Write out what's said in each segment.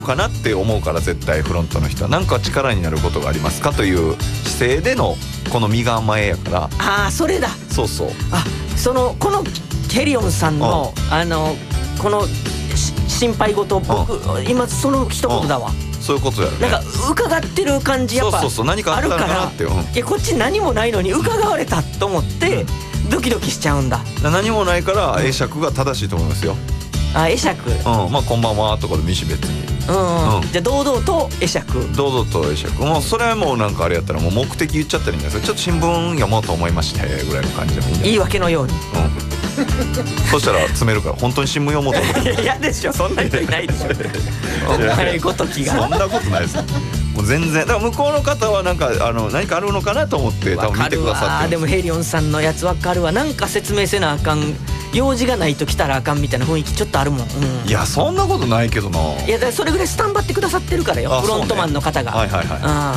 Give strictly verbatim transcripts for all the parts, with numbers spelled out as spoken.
かなって思うから、絶対フロントの人は何か力になることがありますかという姿勢でのこの身構えやから。 ああそれだ。 そうそう。 あそのこのヘリオンさんの、うん、あのこの心配事僕、うん、今その一言だわ、うん、 そういうことやね。 なんか伺ってる感じやっぱあるから、 そうそうそう、何かあったのかなって、うん、 いやこっち何もないのに伺われたと思って、うん、ドキドキしちゃうんだ。 何もないから会釈が正しいと思いますよ。 あ、会釈、うん、 まあこんばんはとかでもいいし別に、 うんうん、じゃあ堂々と会釈、 堂々と会釈、もうそれはもうなんかあれやったらもう目的言っちゃったらいいんじゃないですか。ちょっと新聞読もうと思いましてぐらいの感じでもいいんじゃない。 言い訳のように、 うん、そしたら詰めるから本当に新聞読もうと思って。 嫌でしょ、そんな人いないでしょ。お前ごときが。 そんなことないです。もう全然だから向こうの方はなんかあの何かあるのかなと思って多分見てくださってる。 でもヘリオンさんのやつ分かるわ。なんか説明せなあかん、用事がないと来たらあかんみたいな雰囲気ちょっとあるもん、うん、いやそんなことないけどな。 いやだからそれぐらいスタンバってくださってるからよ、フロントマンの方が、 はいはいはい。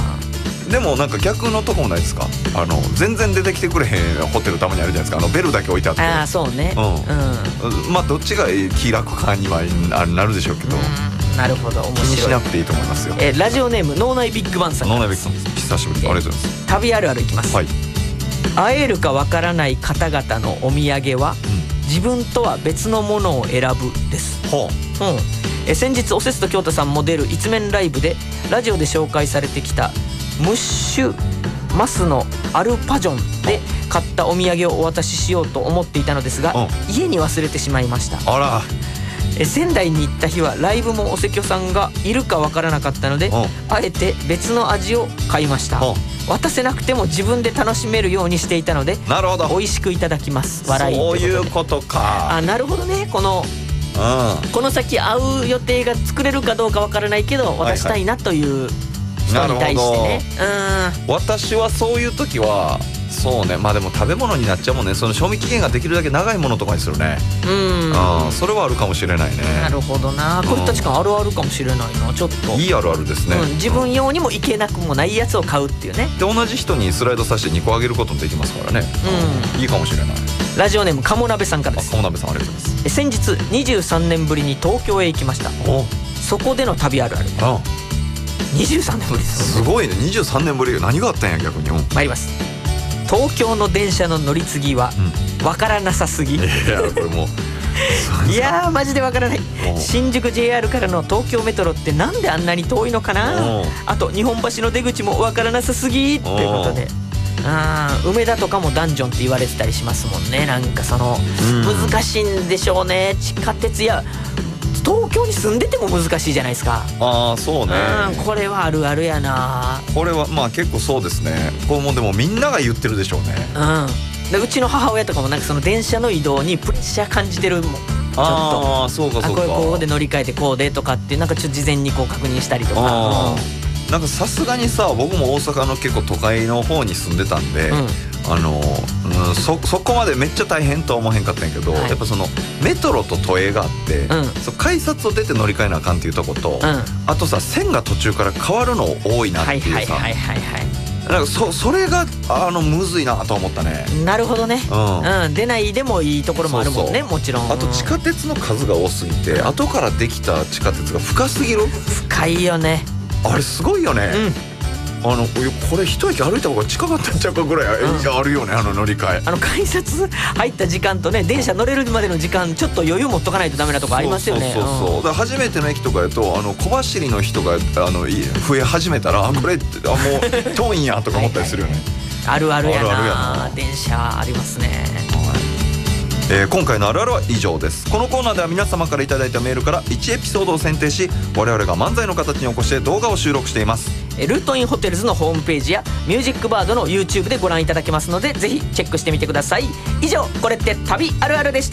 でもなんか逆のとこもないですか。あの全然出てきてくれへんホテルたまにあるじゃないですか。あのベルだけ置いてあって。 ああそうね、 うん、うん、まあどっちが気楽かにはなるでしょうけど、 うん、なるほど、面白い。 気にしなくていいと思いますよ。 えー、ラジオネーム脳内ビッグバンさん。 脳内ビッグバン、久しぶりにありがとうございます。 旅あるあるいきます、はい、会えるかわからない方々のお土産は、うん、自分とは別のものを選ぶです。ほう、うん、え先日おせつと京太さんも出る一面ライブでラジオで紹介されてきたムッシュマスのアルパジョンで買ったお土産をお渡ししようと思っていたのですが、うん、家に忘れてしまいました。 あら。 え仙台に行った日はライブもおせきょさんがいるかわからなかったので、うん、あえて別の味を買いました。うん、渡せなくても自分で楽しめるようにしていたので、 なるほど、 美味しくいただきます。笑い。 そういうことか。 あ、なるほどね。この、うん、この先会う予定が作れるかどうかわからないけど渡したいなという人に対してね、 はいはい、うん、私はそういう時はそうね、まあでも食べ物になっちゃうもんね。その賞味期限ができるだけ長いものとかにするね。うん、うん、それはあるかもしれないね。 なるほどな。こういった時間あるあるかもしれないな。ちょっといいあるあるですね、 うん、自分用にもいけなくもないやつを買うっていうね。 で同じ人にスライドさせてにこあげることもできますからね、うん、いいかもしれない。 ラジオネーム鴨鍋さんからです。 鴨鍋さんありがとうございます。 先日にじゅうさんねんぶりに東京へ行きました。そこでの旅あるある。ああにじゅうさんねんぶりです。 すごいね。にじゅうさんねんぶり。何があったんや逆に。 参ります。東京の電車の乗り継ぎはわからなさすぎ、うん、いやこれもういやーマジでわからない。新宿 ジェイアール からの東京メトロってなんであんなに遠いのかな。あと日本橋の出口もわからなさすぎっていうことで、あ梅田とかもダンジョンって言われてたりしますもんね。なんかその、うん、難しいんでしょうね。地下鉄や東京に住んでても難しいじゃないですか。 ああそうね、 うん、これはあるあるやな。 これはまあ結構そうですね。これもでもみんなが言ってるでしょうね。 うん、でうちの母親とかもなんかその電車の移動にプレッシャー感じてるもん。ちょっとああそうかそうか。 あこれここで乗り換えてこうでとかってなんかちょっと事前にこう確認したりとか。 うん、なんかさすがにさ僕も大阪の結構都会の方に住んでたんで、うん、あの、うん、そ, そこまでめっちゃ大変とは思わへんかったんやけど、はい、やっぱそのメトロと都営があって、うん、そ改札を出て乗り換えなあかんっていうとこと、うん、あとさ線が途中から変わるの多いなっていうさ、なんか そ, それがあのむずいなと思ったね。 なるほどね、うんうん、出ないでもいいところもあるもんね。そうそうもちろん。 あと地下鉄の数が多すぎて、うん、後からできた地下鉄が深すぎる。 深いよねあれ。すごいよね、うん、あのこれ一駅歩いた方が近かったんちゃうかぐらい、うん、あるよねあの乗り換え。 あの改札入った時間とね電車乗れるまでの時間ちょっと余裕持っとかないとダメなとこありますよね。 そうそうそうそう、うん、だから初めての駅とかやとあの小走りの人があの増え始めたら、うん、これあもう遠いんやとか思ったりするよね。 はいはいはい、あるあるやな。あるあるやな。電車ありますね。 えー、今回のあるあるは以上です。このコーナーでは皆様からいただいたメールからいちエピソードを選定し我々が漫才の形に起こして動画を収録しています。 ルートインホテルズのホームページやミュージックバードの YouTube でご覧いただけますのでぜひチェックしてみてください。以上これって旅あるあるでした。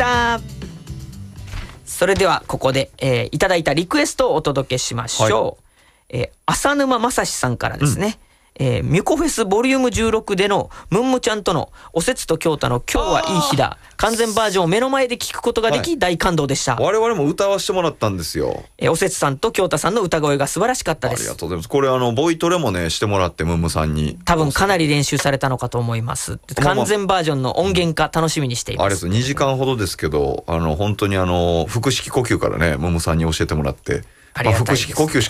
それではここで、えー、いただいたリクエストをお届けしましょう、はい。えー、浅沼正史さんからですね、うんえー、ミュコフェスボリュームじゅうろくでのムンムちゃんとのおせつと京太の今日はいい日だ完全バージョンを目の前で聞くことができ、はい、大感動でした。 我々も歌わせてもらったんですよ。 えー、おせつさんと京太さんの歌声が素晴らしかったです。 ありがとうございます。これあのボイトレもねしてもらってムンムさんに多分かなり練習されたのかと思います。完全バージョンの音源化楽しみにしています。 あれですにじかんほどですけどあの本当にあの腹式呼吸からねムンムさんに教えてもらってありがたいです。 腹式呼吸し